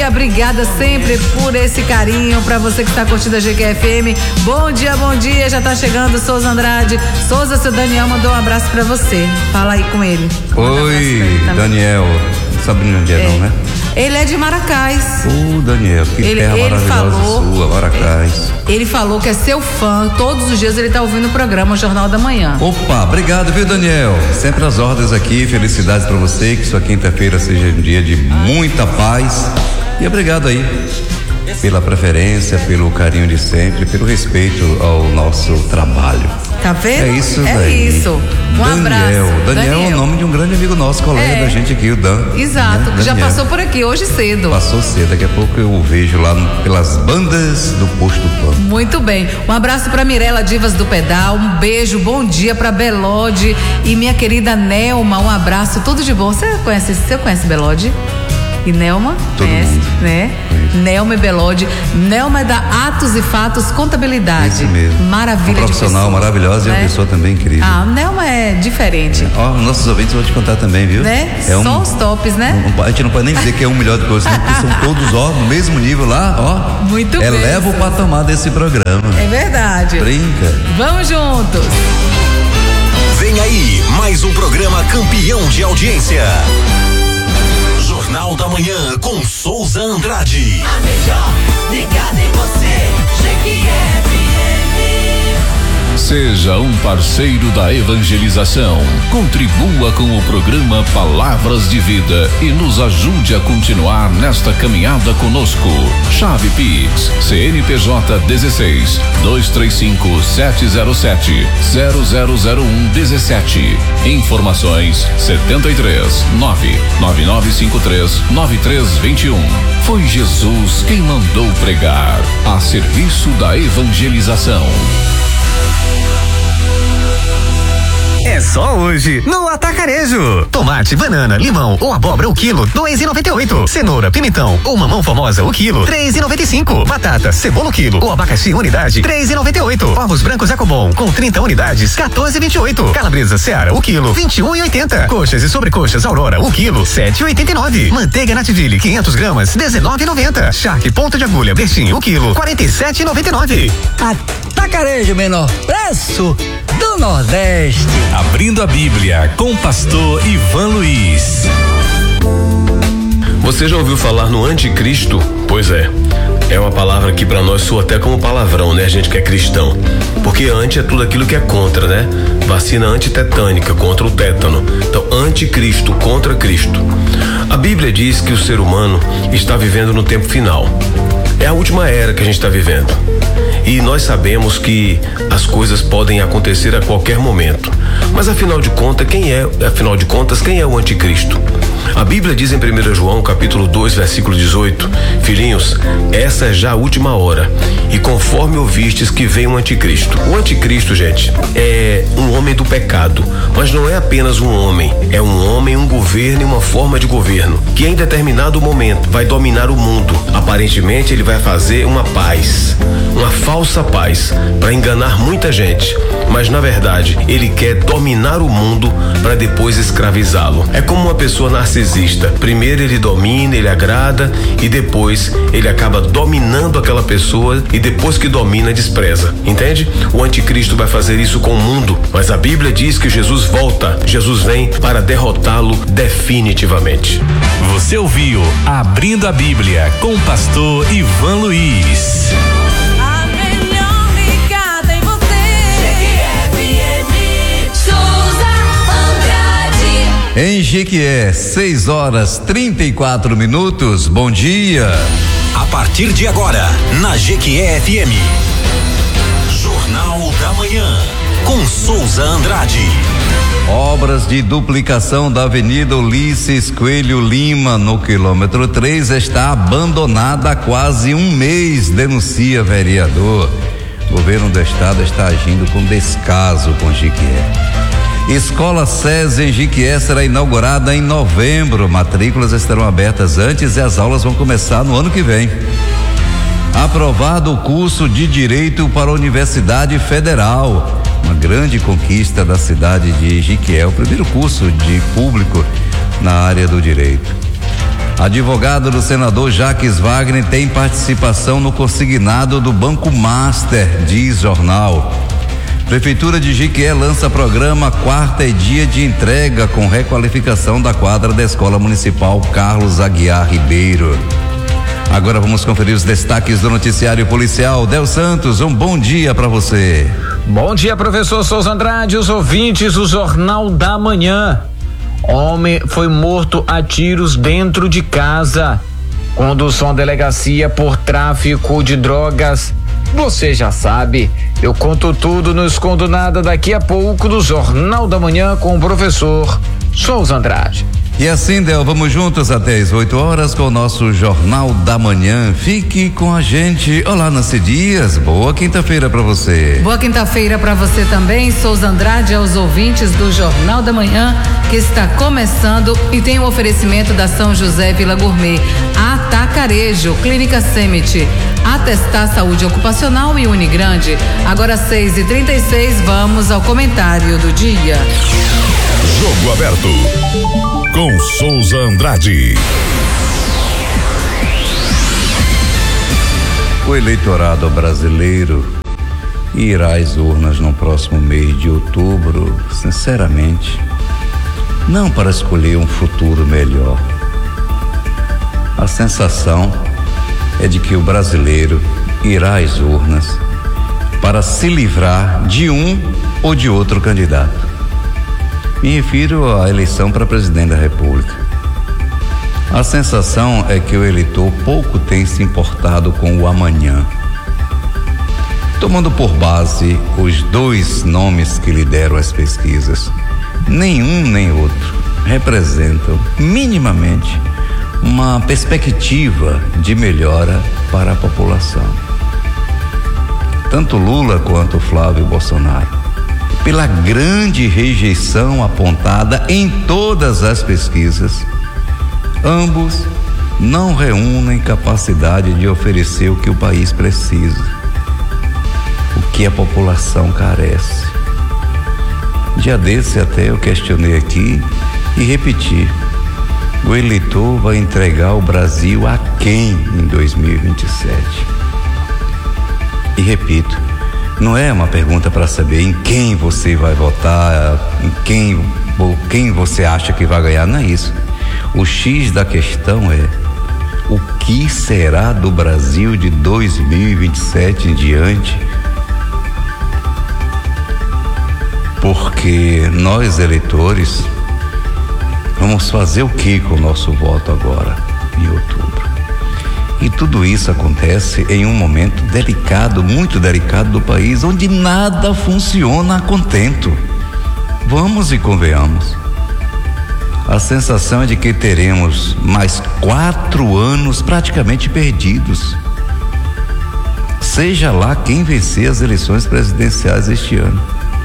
dia, obrigada sempre por esse carinho, pra você que está curtindo a GQFM. Bom dia, já tá chegando Souza Andrade. Souza, seu Daniel mandou um abraço pra você. Fala aí com ele. Oi, Daniel. Não sabe onde é não, né? Ele é de Maracás. Daniel, que terra maravilhosa sua, Maracás. Ele falou que é seu fã, todos os dias ele tá ouvindo o programa, o Jornal da Manhã. Opa, obrigado, viu, Daniel? Sempre às ordens aqui, felicidades pra você, que sua quinta-feira seja um dia de muita paz. E obrigado aí pela preferência, pelo carinho de sempre, pelo respeito ao nosso trabalho. Tá vendo? É isso daí. É isso. Abraço. Daniel é o nome de um grande amigo nosso, colega da gente aqui, o Dan. Exato, que já passou por aqui hoje cedo. Passou cedo, daqui a pouco eu o vejo lá pelas bandas do Posto Pampa. Muito bem, um abraço pra Mirela Divas do Pedal, um beijo, bom dia pra Belode e minha querida Nelma, um abraço, tudo de bom. Você conhece Belode? E Nelma? Todo conhece, mundo. Né? Nelma e Belode. Nelma é da Atos e Fatos Contabilidade. Isso mesmo. Maravilha uma profissional de pessoa, maravilhosa, né? E uma pessoa também incrível. Nelma é diferente. Nossos ouvintes vão te contar também, viu? Né? Só os tops, né? A gente não pode nem dizer que é um melhor do que o outro, porque são todos, no mesmo nível lá, Muito bem. Eleva o patamar desse programa. É verdade. Brinca. Vamos juntos. Vem aí, mais um programa campeão de audiência. Jornal da Manhã com Souza Andrade. A melhor ligada em você, GQFM. Seja um parceiro da evangelização. Contribua com o programa Palavras de Vida e nos ajude a continuar nesta caminhada conosco. Chave Pix, CNPJ 16 235 707 0001 17. Informações 73 99953 9321. Foi Jesus quem mandou pregar, a serviço da evangelização. É só hoje, no Atacarejo. Tomate, banana, limão ou abóbora o quilo, R$2,98. Cenoura, pimentão ou mamão formosa o quilo, R$3,95. Batata, cebola o quilo ou abacaxi unidade, R$3,98. Ovos brancos Jacobon com 30 unidades, R$14,28. Calabresa Seara o quilo, R$21,80. Coxas e sobrecoxas Aurora o quilo, R$7,89. Manteiga Nativille 500 gramas, R$19,90. Charque ponta de agulha Bertin o quilo, R$47,99. Atacarejo, menor preço do Nordeste. Abrindo a Bíblia com pastor Ivan Luiz. Você já ouviu falar no anticristo? Pois é uma palavra que para nós soa até como palavrão, né? A gente que é cristão, porque anti é tudo aquilo que é contra, né? Vacina antitetânica contra o tétano, então anticristo contra Cristo. A Bíblia diz que o ser humano está vivendo no tempo final, é a última era que a gente está vivendo. E nós sabemos que as coisas podem acontecer a qualquer momento. Mas afinal de contas, quem é o anticristo? A Bíblia diz em 1 João, capítulo 2, versículo 18: Filhinhos, essa é já a última hora, e conforme ouvistes que vem um anticristo. O anticristo, gente, é um homem do pecado, mas não é apenas um homem, é um homem, um governo e uma forma de governo, que em determinado momento vai dominar o mundo. Aparentemente ele vai fazer uma paz, uma falsa paz, para enganar muita gente, mas na verdade ele quer dominar o mundo para depois escravizá-lo. É como uma pessoa narcisista. Primeiro ele domina, ele agrada e depois ele acaba dominando aquela pessoa e depois que domina despreza, entende? O anticristo vai fazer isso com o mundo, mas a Bíblia diz que Jesus volta, Jesus vem para derrotá-lo definitivamente. Você ouviu Abrindo a Bíblia com o pastor Ivan Luiz. Em Jequié, 6h34. Bom dia. A partir de agora, na Jequié FM, Jornal da Manhã, com Souza Andrade. Obras de duplicação da Avenida Ulisses Coelho Lima, no quilômetro 3, está abandonada há quase um mês, denuncia vereador. O governo do estado está agindo com descaso com Jequié. Escola SES em Jequié será inaugurada em novembro. Matrículas estarão abertas antes e as aulas vão começar no ano que vem. Aprovado o curso de Direito para a Universidade Federal. Uma grande conquista da cidade de Jequié, o primeiro curso de público na área do direito. Advogado do senador Jacques Wagner tem participação no consignado do Banco Master, diz jornal. Prefeitura de Jiquié lança programa Quarta é Dia de Entrega com requalificação da quadra da Escola Municipal Carlos Aguiar Ribeiro. Agora vamos conferir os destaques do noticiário policial. Del Santos, um bom dia para você. Bom dia, professor Souza Andrade, os ouvintes do Jornal da Manhã. Homem foi morto a tiros dentro de casa. Condução à delegacia por tráfico de drogas. Você já sabe, eu conto tudo, não escondo nada daqui a pouco do Jornal da Manhã com o professor Souza Andrade. E assim, Del, vamos juntos até as 8 horas com o nosso Jornal da Manhã. Fique com a gente. Olá, Nancy Dias, boa quinta-feira para você. Boa quinta-feira para você também, Souza Andrade, aos ouvintes do Jornal da Manhã, que está começando e tem o oferecimento da São José Vila Gourmet, Atacarejo, Clínica Semit, Atestar Saúde Ocupacional e Unigrande. Agora 6h36, vamos ao comentário do dia. Jogo aberto com Souza Andrade. O eleitorado brasileiro irá às urnas no próximo mês de outubro, sinceramente, não para escolher um futuro melhor. A sensação é de que o brasileiro irá às urnas para se livrar de um ou de outro candidato. Me refiro à eleição para presidente da República. A sensação é que o eleitor pouco tem se importado com o amanhã. Tomando por base os dois nomes que lideram as pesquisas, nenhum nem outro representam minimamente uma perspectiva de melhora para a população. Tanto Lula quanto Flávio Bolsonaro, pela grande rejeição apontada em todas as pesquisas, ambos não reúnem capacidade de oferecer o que o país precisa, o que a população carece. Dia desse até eu questionei aqui e repeti: o eleitor vai entregar o Brasil a quem em 2027? E repito, não é uma pergunta para saber em quem você vai votar, em quem você acha que vai ganhar, não é isso. O X da questão é: o que será do Brasil de 2027 em diante? Porque nós, eleitores, vamos fazer o que com o nosso voto agora, em outubro? E tudo isso acontece em um momento delicado, muito delicado do país, onde nada funciona a contento. Vamos e convenhamos. A sensação é de que teremos mais 4 anos praticamente perdidos, seja lá quem vencer as eleições presidenciais este ano.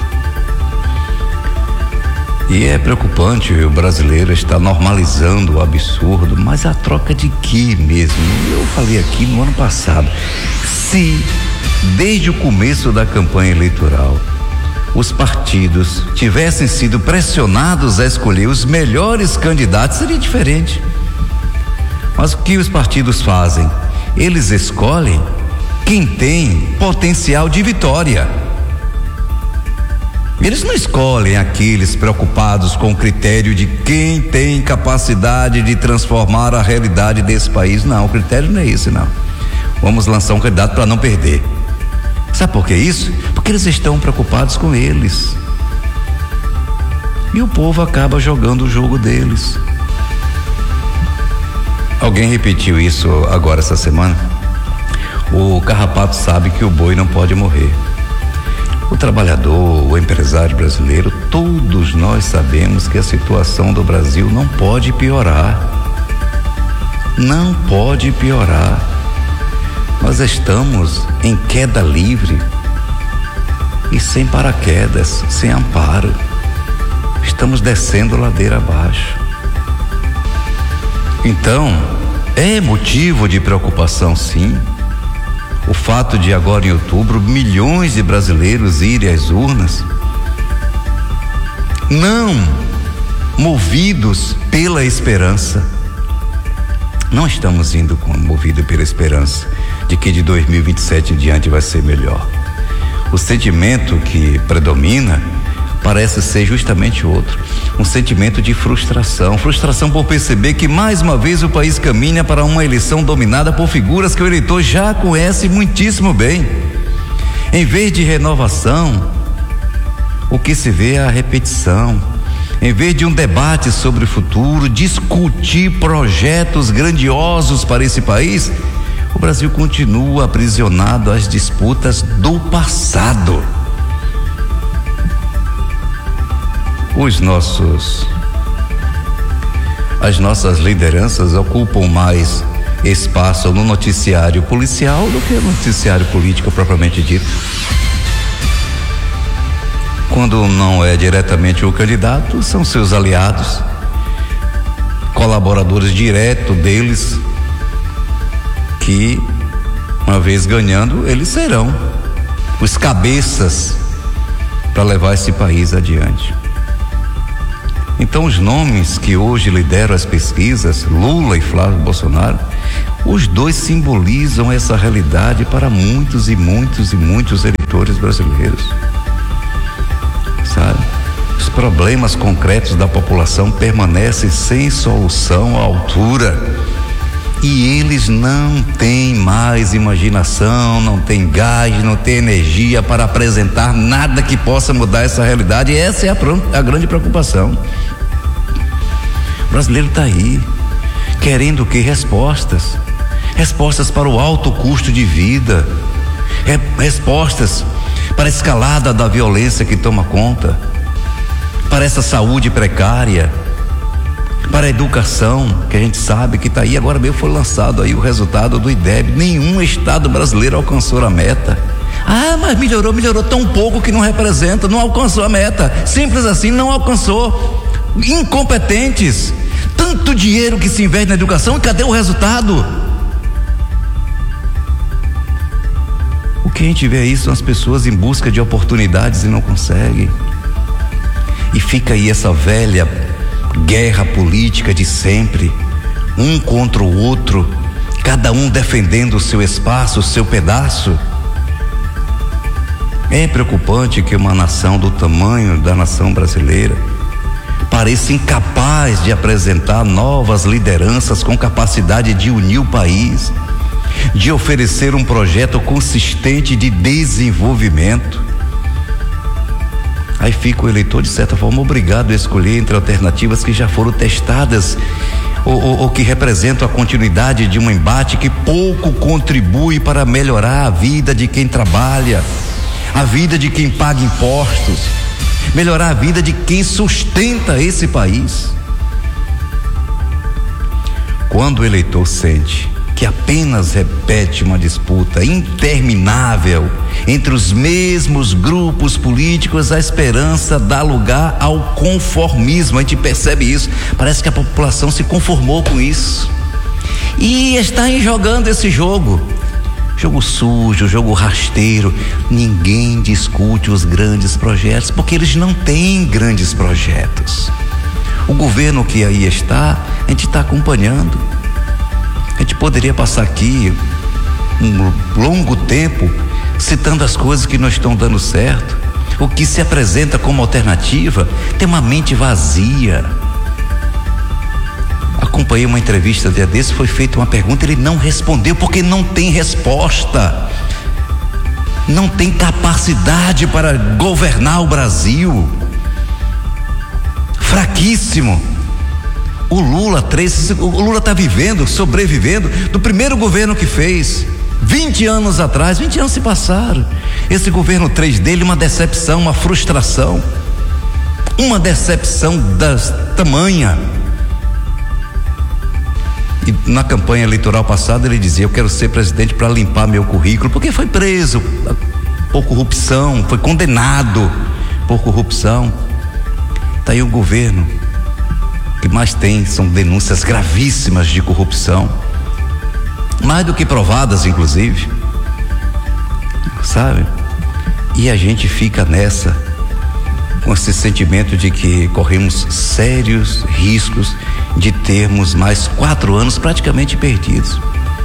E é preocupante, o brasileiro está normalizando o absurdo, mas a troca de que mesmo? Eu falei aqui no ano passado, se desde o começo da campanha eleitoral os partidos tivessem sido pressionados a escolher os melhores candidatos, seria diferente. Mas o que os partidos fazem? Eles escolhem quem tem potencial de vitória. Eles não escolhem aqueles preocupados com o critério de quem tem capacidade de transformar a realidade desse país. Não, o critério não é esse, não. Vamos lançar um candidato para não perder. Sabe por que isso? Porque eles estão preocupados com eles. E o povo acaba jogando o jogo deles. Alguém repetiu isso agora essa semana? O carrapato sabe que o boi não pode morrer. O trabalhador, o empresário brasileiro, todos nós sabemos que a situação do Brasil não pode piorar. Não pode piorar. Nós estamos em queda livre e sem paraquedas, sem amparo. Estamos descendo ladeira abaixo. Então, é motivo de preocupação, sim, o fato de agora em outubro milhões de brasileiros irem às urnas, não movidos pela esperança, Não estamos indo movidos pela esperança de que de 2027 em diante vai ser melhor. O sentimento que predomina parece ser justamente outro, um sentimento de frustração por perceber que mais uma vez o país caminha para uma eleição dominada por figuras que o eleitor já conhece muitíssimo bem. Em vez de renovação, o que se vê é a repetição. Em vez de um debate sobre o futuro, discutir projetos grandiosos para esse país, o Brasil continua aprisionado às disputas do passado. As nossas lideranças ocupam mais espaço no noticiário policial do que no noticiário político propriamente dito. Quando não é diretamente o candidato, são seus aliados, colaboradores diretos deles, que, uma vez ganhando, eles serão os cabeças para levar esse país adiante. Então, os nomes que hoje lideram as pesquisas, Lula e Flávio Bolsonaro, os dois simbolizam essa realidade para muitos e muitos e muitos eleitores brasileiros. Sabe? Os problemas concretos da população permanecem sem solução à altura. E eles não têm mais imaginação, não têm gás, não têm energia para apresentar nada que possa mudar essa realidade. E essa é a grande preocupação. O brasileiro está aí, querendo o quê? Respostas para o alto custo de vida, respostas para a escalada da violência que toma conta, para essa saúde precária, para a educação, que a gente sabe que está aí. Agora mesmo foi lançado aí o resultado do IDEB. Nenhum estado brasileiro alcançou a meta. Mas melhorou tão pouco que não representa, não alcançou a meta. Simples assim, não alcançou. Incompetentes. Tanto dinheiro que se investe na educação, e cadê o resultado? O que a gente vê aí são as pessoas em busca de oportunidades e não conseguem. E fica aí essa velha guerra política de sempre, um contra o outro, cada um defendendo o seu espaço, o seu pedaço. É preocupante que uma nação do tamanho da nação brasileira pareça incapaz de apresentar novas lideranças com capacidade de unir o país, de oferecer um projeto consistente de desenvolvimento. Aí fica o eleitor, de certa forma, obrigado a escolher entre alternativas que já foram testadas ou que representam a continuidade de um embate que pouco contribui para melhorar a vida de quem trabalha, a vida de quem paga impostos, melhorar a vida de quem sustenta esse país. Quando o eleitor sente que apenas repete uma disputa interminável entre os mesmos grupos políticos, a esperança dá lugar ao conformismo. A gente percebe isso, parece que a população se conformou com isso e está jogando esse jogo sujo, jogo rasteiro. Ninguém discute os grandes projetos, porque eles não têm grandes projetos. O governo que aí está, a gente está acompanhando. A gente poderia passar aqui um longo tempo citando as coisas que não estão dando certo, o que se apresenta como alternativa tem uma mente vazia. Acompanhei uma entrevista dia desse, foi feita uma pergunta, ele não respondeu porque não tem resposta, não tem capacidade para governar o Brasil, fraquíssimo. O Lula está sobrevivendo do primeiro governo que fez, 20 anos atrás. 20 anos se passaram. Esse governo 3 dele, uma decepção, uma frustração, uma decepção tamanha. E na campanha eleitoral passada ele dizia: eu quero ser presidente para limpar meu currículo, porque foi preso por corrupção, foi condenado por corrupção. Está aí o governo que mais tem são denúncias gravíssimas de corrupção, mais do que provadas, inclusive, sabe? E a gente fica nessa, com esse sentimento de que corremos sérios riscos de termos mais 4 anos praticamente perdidos.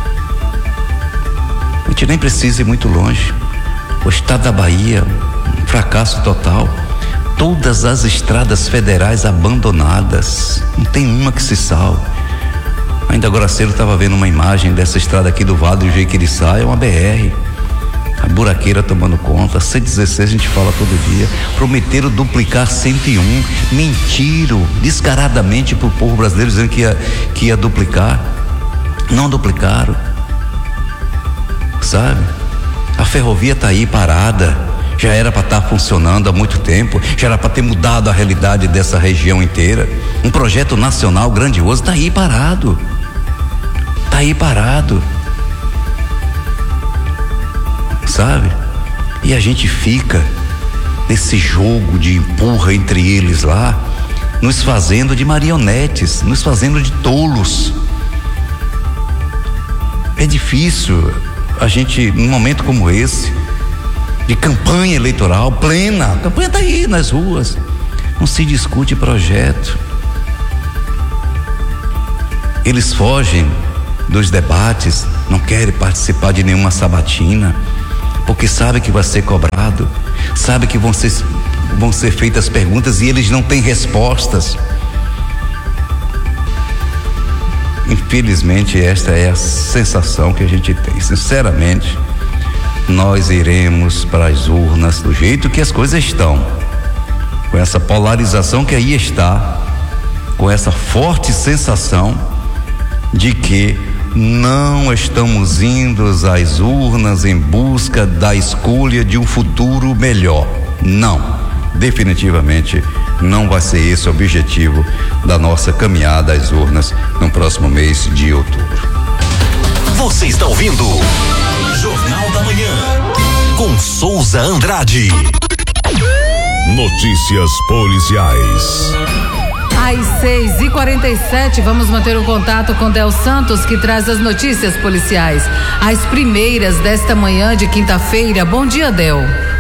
A gente nem precisa ir muito longe. O estado da Bahia, um fracasso total. Todas as estradas federais abandonadas, não tem uma que se salve. Ainda agora cedo estava vendo uma imagem dessa estrada aqui do Vale do Jequiriçá, é uma BR, a buraqueira tomando conta. 116 a gente fala todo dia. Prometeram duplicar 101, mentiram descaradamente para o povo brasileiro, dizendo que ia duplicar. Não duplicaram, sabe? A ferrovia está aí parada, já era para estar funcionando há muito tempo, já era para ter mudado a realidade dessa região inteira. Um projeto nacional grandioso está aí parado, sabe? E a gente fica nesse jogo de empurra entre eles lá, nos fazendo de marionetes, nos fazendo de tolos. É difícil a gente, num momento como esse, de campanha eleitoral plena, a campanha está aí nas ruas, não se discute projeto. Eles fogem dos debates, não querem participar de nenhuma sabatina, porque sabe que vai ser cobrado, sabe que vão ser feitas perguntas e eles não têm respostas. Infelizmente, esta é a sensação que a gente tem. Sinceramente, nós iremos para as urnas do jeito que as coisas estão, com essa polarização que aí está, com essa forte sensação de que não estamos indo às urnas em busca da escolha de um futuro melhor. Não, definitivamente não vai ser esse o objetivo da nossa caminhada às urnas no próximo mês de outubro. Você está ouvindo Jornal da Manhã com Souza Andrade. Notícias policiais. Às 6h47, vamos manter um contato com Del Santos, que traz as notícias policiais. As primeiras desta manhã de quinta-feira. Bom dia, Del.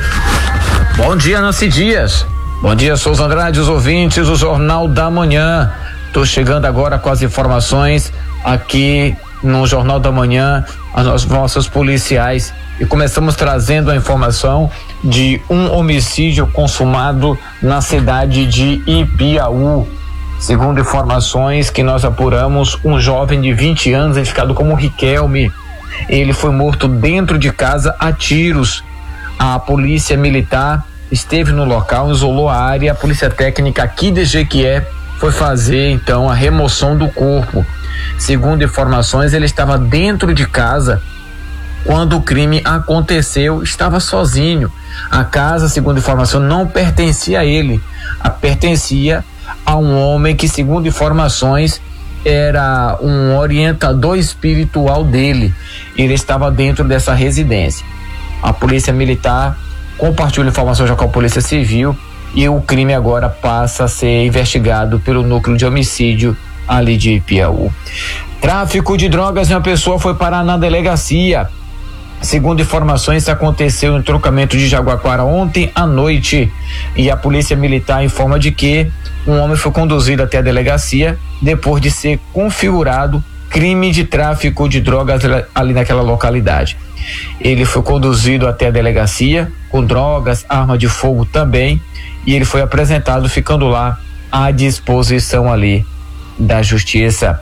Bom dia, Nancy Dias. Bom dia, Souza Andrade, os ouvintes do Jornal da Manhã. Tô chegando agora com as informações aqui no Jornal da Manhã, as nossas policiais. E começamos trazendo a informação de um homicídio consumado na cidade de Ipiaú. Segundo informações que nós apuramos, um jovem de 20 anos, identificado como Riquelme, ele foi morto dentro de casa a tiros. A polícia militar esteve no local, isolou a área. A polícia técnica aqui de Jequié foi fazer então a remoção do corpo. Segundo informações, ele estava dentro de casa quando o crime aconteceu, estava sozinho. A casa, segundo informação, não pertencia a ele, pertencia a um homem que, segundo informações, era um orientador espiritual dele. Ele estava dentro dessa residência. A polícia militar compartilhou informações já com a polícia civil e o crime agora passa a ser investigado pelo núcleo de homicídio ali de Ipiaú. Tráfico de drogas em uma pessoa foi parar na delegacia. Segundo informações, isso aconteceu em Trocamento de Jaguaquara ontem à noite, e a polícia militar informa de que um homem foi conduzido até a delegacia depois de ser configurado crime de tráfico de drogas ali naquela localidade. Ele foi conduzido até a delegacia com drogas, arma de fogo também, e ele foi apresentado ficando lá à disposição ali da justiça.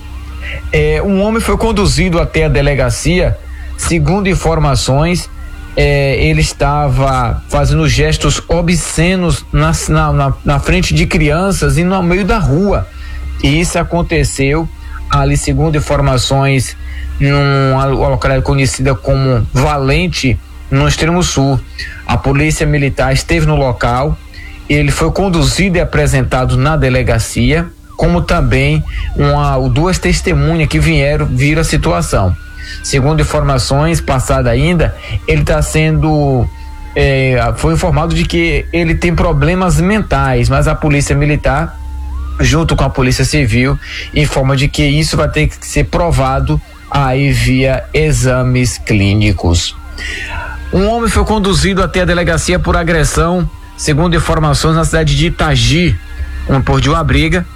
Um homem foi conduzido até a delegacia. Segundo informações, ele estava fazendo gestos obscenos na frente de crianças e no meio da rua. E isso aconteceu ali, segundo informações, numa localidade conhecida como Valente, no extremo sul. A polícia militar esteve no local, ele foi conduzido e apresentado na delegacia, como também duas testemunhas que viram a situação. Segundo informações passadas ainda, ele está sendo foi informado de que ele tem problemas mentais, mas a polícia militar, junto com a polícia civil, informa de que isso vai ter que ser provado aí via exames clínicos. Um homem foi conduzido até a delegacia por agressão, segundo informações, na cidade de Itagi, por de uma briga.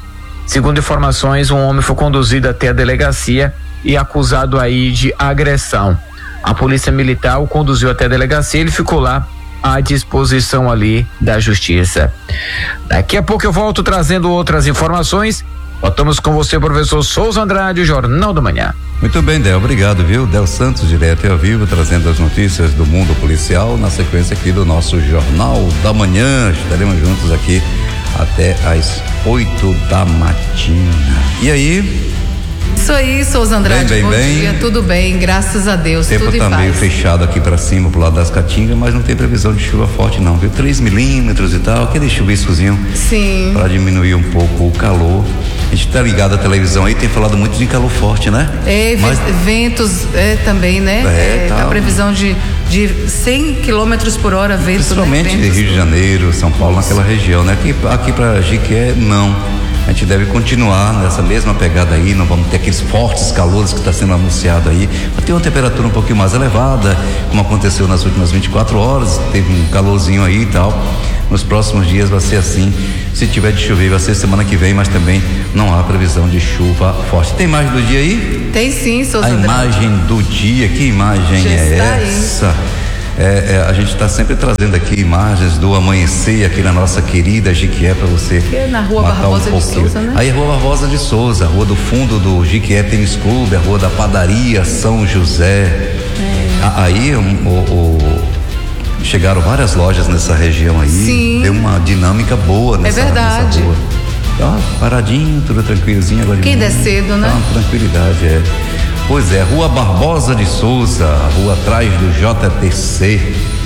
Segundo informações, um homem foi conduzido até a delegacia e acusado aí de agressão. A polícia militar o conduziu até a delegacia, ele ficou lá à disposição ali da justiça. Daqui a pouco eu volto trazendo outras informações. Voltamos com você, professor Souza Andrade, o Jornal da Manhã. Muito bem, Del, obrigado, viu? Del Santos, direto e ao vivo, trazendo as notícias do mundo policial, na sequência aqui do nosso Jornal da Manhã. Estaremos juntos aqui até às 8 da matina. E aí? Isso aí, Souza Andrade, bom dia, tudo bem, graças a Deus, o tempo tudo em tá paz. meio fechado aqui pra cima, pro lado das Caatingas, mas não tem previsão de chuva forte não, viu? 3 milímetros e tal, aquele chuviscozinho. Sim. Pra diminuir um pouco o calor. A gente tá ligado à televisão aí, tem falado muito de calor forte, né? Mas ventos também, né? A previsão de 100 quilômetros por hora, vento, principalmente né? de Rio de Janeiro, São Paulo, naquela região, né? Aqui pra Jiquié, não. A gente deve continuar nessa mesma pegada aí, não vamos ter aqueles fortes calores que está sendo anunciado aí. Vai ter uma temperatura um pouquinho mais elevada, como aconteceu nas últimas 24 horas, teve um calorzinho aí e tal. Nos próximos dias vai ser assim. Se tiver de chover, vai ser semana que vem, mas também não há previsão de chuva forte. Tem imagem do dia aí? Tem sim, Souza A Andrade. imagem do dia, que imagem é essa? A gente está sempre trazendo aqui imagens do amanhecer aqui na nossa querida Jiquié para você. Que é na Rua Barbosa de Souza, né? Aí Rua Barbosa de Souza, a rua do fundo do Jiquié Tênis Clube, a rua da Padaria São José. Aí chegaram várias lojas nessa região aí. Sim. Deu uma dinâmica boa nessa rua. Então, paradinho, tudo tranquilozinho agora. Quem der cedo, né? Então, tranquilidade, Pois é, Rua Barbosa de Souza, a rua atrás do JTC.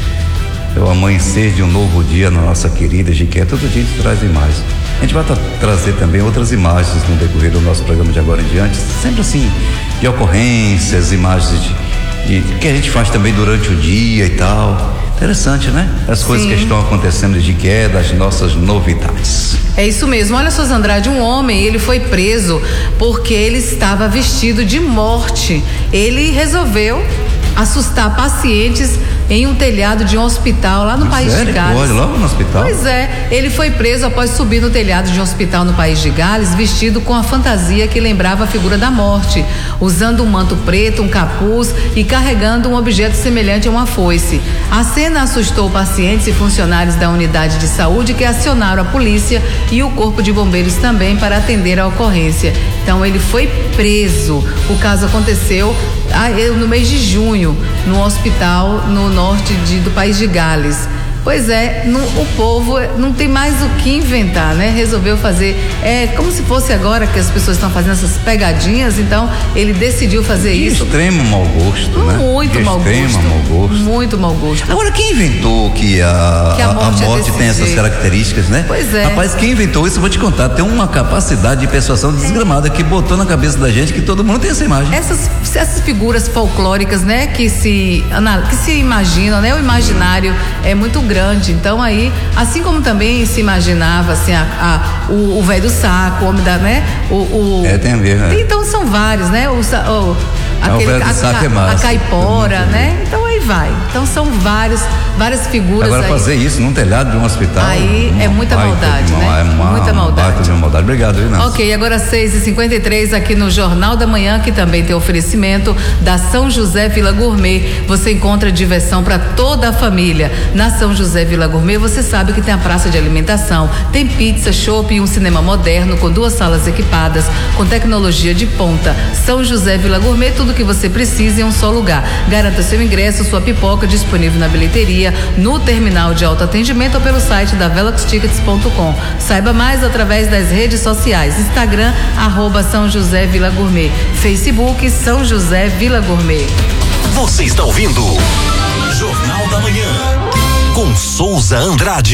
É o amanhecer de um novo dia na nossa querida Jiquié. Todo dia a gente traz imagens. A gente vai trazer também outras imagens no decorrer do nosso programa de agora em diante, sempre assim, de ocorrências, imagens de que a gente faz também durante o dia e tal. Interessante, né? As coisas que estão acontecendo em Jiquié, das nossas novidades. É isso mesmo. Olha, Souza Andrade, um homem, ele foi preso porque ele estava vestido de morte. Ele resolveu assustar pacientes em um telhado de um hospital lá no País de Gales. Olha, logo no hospital? Pois é, ele foi preso após subir no telhado de um hospital no País de Gales, vestido com a fantasia que lembrava a figura da morte, usando um manto preto, um capuz e carregando um objeto semelhante a uma foice. A cena assustou pacientes e funcionários da unidade de saúde, que acionaram a polícia e o corpo de bombeiros também para atender a ocorrência. Então ele foi preso. O caso aconteceu no mês de junho, no hospital no norte do País de Gales. Pois é, o povo não tem mais o que inventar, né? Resolveu fazer, como se fosse agora que as pessoas estão fazendo essas pegadinhas, então ele decidiu fazer isso. Extremo mau gosto, né? Muito mau gosto. Muito mau gosto. Agora, quem inventou que a morte tem essas características, né? Pois é. Rapaz, quem inventou isso, eu vou te contar, tem uma capacidade de persuasão desgramada que botou na cabeça da gente que todo mundo tem essa imagem. Essas figuras folclóricas, né? Que se imaginam, né? O imaginário é muito grande, então aí, assim como também se imaginava assim, o velho do saco, o homem da, né? Tem a ver, né? Então são vários, né? O velho do saco é massa. A caipora, né? Então aí vai. Então são várias figuras. Agora aí. Fazer isso num telhado de um hospital. Aí é muita maldade, né? Muita maldade. Obrigado, Inácio. Ok, agora 6h53 aqui no Jornal da Manhã, que também tem oferecimento da São José Vila Gourmet. Você encontra diversão para toda a família. Na São José Vila Gourmet, você sabe que tem a praça de alimentação, tem pizza, chopp e um cinema moderno com 2 salas equipadas, com tecnologia de ponta. São José Vila Gourmet, tudo que você precisa em um só lugar. Garanta seu ingresso, sua pipoca disponível na bilheteria, no terminal de autoatendimento ou pelo site da veloxtickets.com. Saiba mais através das redes sociais: Instagram, @São José Vila Gourmet, Facebook São José Vila Gourmet. Você está ouvindo Jornal da Manhã com Souza Andrade.